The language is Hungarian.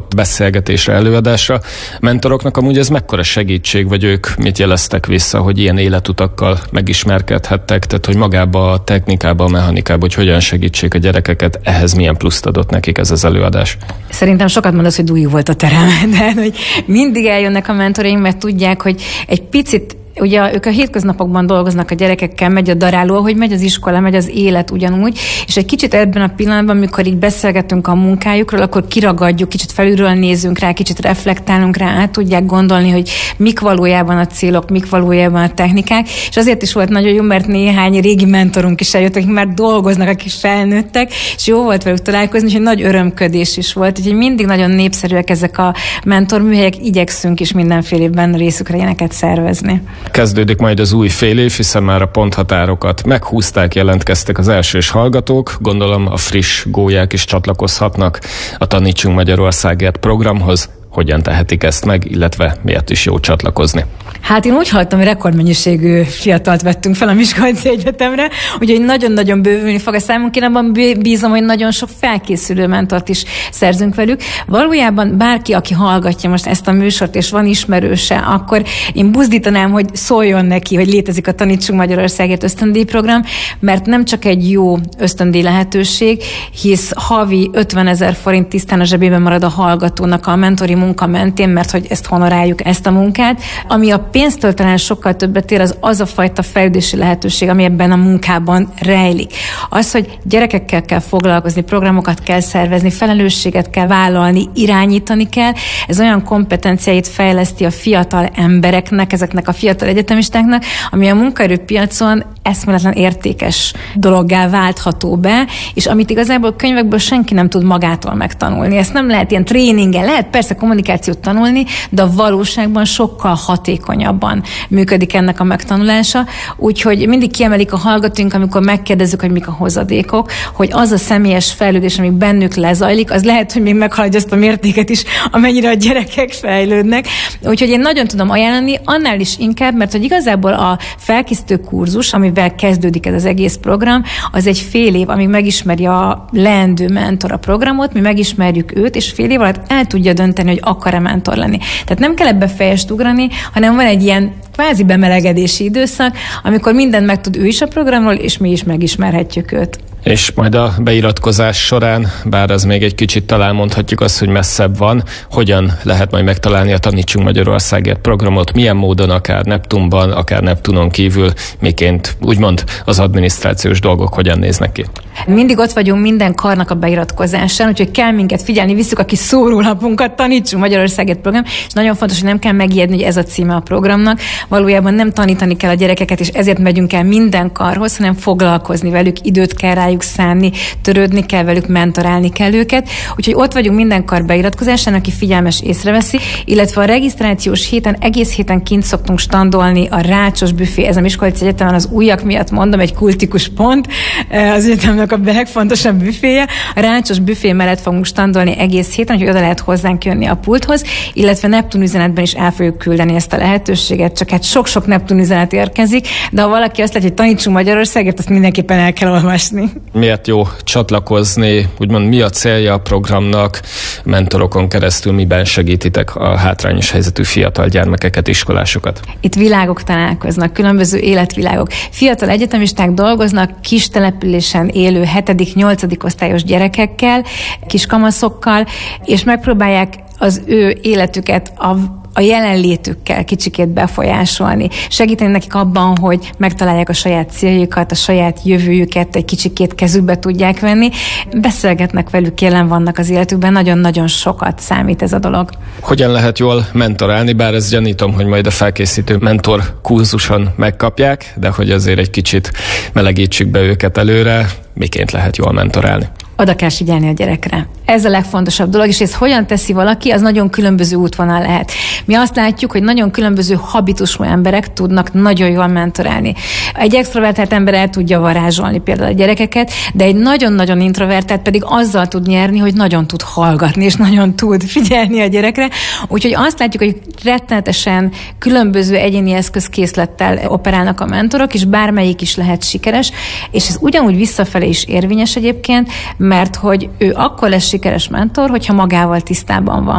beszélgetésre, előadásra. Mentoroknak amúgy ez mekkora segítség, vagy ők mit jeleztek vissza, hogy ilyen életutakkal megismerkedhettek, tehát hogy magába a technikába, a mechanikába, hogy hogyan segítsék a gyerekeket, ehhez milyen pluszt adott nekik ez az előadás? Szerintem sokat mondasz, hogy dújú volt a terem, de hogy mindig eljönnek a mentoraim, mert tudják, hogy egy picit ugye ők a hétköznapokban dolgoznak a gyerekekkel, megy a daráló, hogy megy az iskola, megy az élet ugyanúgy, és egy kicsit ebben a pillanatban, amikor így beszélgetünk a munkájukról, akkor kiragadjuk, kicsit felülről nézünk rá, kicsit reflektálunk rá, át tudják gondolni, hogy mik valójában a célok, mik valójában a technikák, és azért is volt nagyon jó, mert néhány régi mentorunk is eljött, akik már dolgoznak, akik felnőttek, és jó volt velük találkozni, és egy nagy örömködés is volt, úgyhogy mindig nagyon népszerűek ezek a mentorműhelyek, igyekszünk is mindenfélében részükre ilyeneket szervezni. Kezdődik majd az új fél év, hiszen már a ponthatárokat meghúzták, jelentkeztek az elsős hallgatók. Gondolom a friss gólyák is csatlakozhatnak a Tanítsunk Magyarországért programhoz. Hogyan tehetik ezt meg, illetve miért is jó csatlakozni? Hát én úgy hallottam, hogy rekordmennyiségű fiatalt vettünk fel a Miskolci Egyetemre, úgyhogy nagyon-nagyon bővülni fog a számunk. Én abban bízom, hogy nagyon sok felkészülő mentort is szerzünk velük. Valójában bárki, aki hallgatja most ezt a műsort, és van ismerőse, akkor én buzdítanám, hogy szóljon neki, hogy létezik a Tanítsunk Magyarországért ösztöndíjprogram, mert nem csak egy jó ösztöndíj lehetőség, hisz havi 50 000 forint tisztán a zsebében marad a hallgatónak a mentori munka mentén, mert hogy ezt honoráljuk, ezt a munkát. Ami a pénztől talán sokkal többet ér, az a fajta fejlődési lehetőség, ami ebben a munkában rejlik. Az, hogy gyerekekkel kell foglalkozni, programokat kell szervezni, felelősséget kell vállalni, irányítani kell, ez olyan kompetenciáit fejleszti a fiatal embereknek, ezeknek a fiatal egyetemistáknak, ami a munkaerőpiacon eszméletlen értékes dologgá váltható be, és amit igazából könyvekből senki nem tud magától megtanulni. Ezt nem lehet ilyen tréningen, lehet persze kommunikációt tanulni, de a valóságban sokkal hatékonyabban működik ennek a megtanulása. Úgyhogy mindig kiemelik a hallgatóink, amikor megkérdezzük, hogy mik a hozadékok, hogy az a személyes fejlődés, ami bennük lezajlik, az lehet, hogy még meghaladja azt a mértéket is, amennyire a gyerekek fejlődnek. Úgyhogy én nagyon tudom ajánlani, annál is inkább, mert hogy igazából a felkészítő kurzus, amivel kezdődik ez az egész program, az egy fél év, amíg megismeri a leendő mentor a programot, mi megismerjük őt, és fél év alatt el tudja dönteni, hogy akar-e mentor lenni. Tehát nem kell ebbe fejest ugrani, hanem van egy ilyen kvázi bemelegedési időszak, amikor mindent megtud ő is a programról, és mi is megismerhetjük őt. És majd a beiratkozás során, bár az még egy kicsit talán mondhatjuk azt, hogy messzebb van, hogyan lehet majd megtalálni a Tanítsunk Magyarországért programot, milyen módon, akár Neptunban, akár Neptunon kívül, miként úgymond az adminisztrációs dolgok hogyan néznek ki? Mindig ott vagyunk minden karnak a beiratkozásán, úgyhogy kell minket figyelni, visszük a kis szórólapunkat, Tanítsunk Magyarországért program, és nagyon fontos, hogy nem kell megijedni, hogy ez a címe a programnak. Valójában nem tanítani kell a gyerekeket, és ezért megyünk el minden karhoz, hanem foglalkozni velük, időt kell rájuk szánni, törődni kell velük, mentorálni kell őket. Úgyhogy ott vagyunk minden kar beiratkozásán, aki figyelmes észreveszi, illetve a regisztrációs héten, egész héten kint szoktunk standolni a Rácsos büfé, ez a Miskolci Egyetemen az újak miatt mondom, egy kultikus pont, az egyetemnek a legfontosabb büféje. A Rácsos büfé mellett fogunk standolni egész héten, hogy oda lehet hozzánk jönni a pulthoz, illetve Neptun üzenetben is el fogjuk küldeni ezt a lehetőséget, csak hát sok-sok Neptun üzenet érkezik, de ha valaki azt látja, hogy Tanítsunk Magyarországért, azt mindenképpen el kell olvasni. Miért jó csatlakozni, úgymond mi a célja a programnak, mentorokon keresztül miben segítitek a hátrányos helyzetű fiatal gyermekeket, iskolásokat? Itt világok találkoznak, különböző életvilágok. Fiatal egyetemisták dolgoznak kis településen élő 7.-8. osztályos gyerekekkel, kiskamaszokkal, és megpróbálják az ő életüket a jelenlétükkel kicsikét befolyásolni. Segíteni nekik abban, hogy megtalálják a saját céljukat, a saját jövőjüket, egy kicsikét kezükbe tudják venni. Beszélgetnek velük, jelen vannak az életükben, nagyon-nagyon sokat számít ez a dolog. Hogyan lehet jól mentorálni, bár ezt gyanítom, hogy majd a felkészítő mentor kurzuson megkapják, de hogy azért egy kicsit melegítsük be őket előre, miként lehet jól mentorálni? Oda kell figyelni a gyerekre. Ez a legfontosabb dolog, és ez hogyan teszi valaki, az nagyon különböző útvonal lehet. Mi azt látjuk, hogy nagyon különböző habitusú emberek tudnak nagyon jól mentorálni. Egy extrovertált ember el tudja varázsolni például a gyerekeket, de egy nagyon-nagyon introvertált pedig azzal tud nyerni, hogy nagyon tud hallgatni, és nagyon tud figyelni a gyerekre. Úgyhogy azt látjuk, hogy rettenetesen különböző egyéni eszközkészlettel operálnak a mentorok, és bármelyik is lehet sikeres, és ez ugyanúgy visszafelé is érvényes egyébként, mert hogy ő akkor lesz sikeres mentor, hogyha magával tisztában van.